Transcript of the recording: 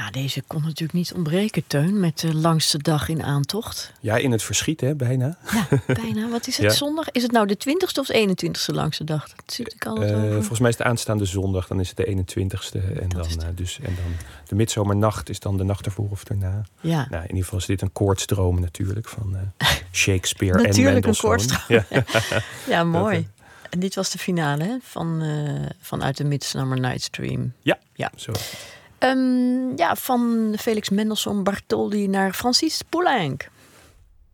Ja, deze kon natuurlijk niet ontbreken, Teun, met de langste dag in aantocht. Ja, in het verschiet, hè, bijna. Ja, bijna. Wat is het, zondag? Is het nou de 20ste of de 21ste langste dag? Dat zit ik altijd over. Volgens mij is het aanstaande zondag, dan is het de 21ste. En dan de midzomernacht is dan de nacht ervoor of daarna. Ja. Nou, in ieder geval is dit een koortsdroom natuurlijk van Shakespeare en natuurlijk Mendelssohn. Natuurlijk een koortsdroom. Ja, mooi. En dit was de finale, hè? Vanuit de Midsummer Night's Dream. Ja. Zo. Van Felix Mendelssohn Bartholdy naar Francis Poulenc.